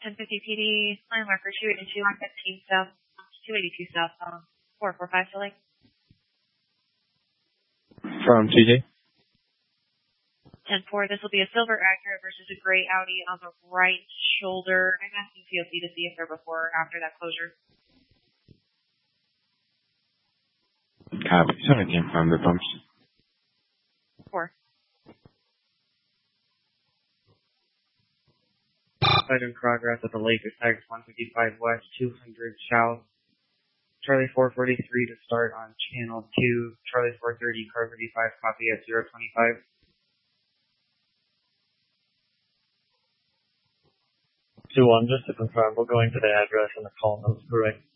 1050 PD, line marker 282, 15 south, 282 southbound, 445 filling. From TJ. 10-4, this will be a silver Acura versus a gray Audi on the right shoulder. I'm asking COC to see if they're before or after that closure. Copy. Sorry to confirm the bumps. 4. Side in progress at the Lakers Tigers 155 West, 200 South. Charlie 443 to start on channel 2. Charlie 430, car 35, copy at 025. 2-1, just to confirm, we're going to the address and the call notes correct.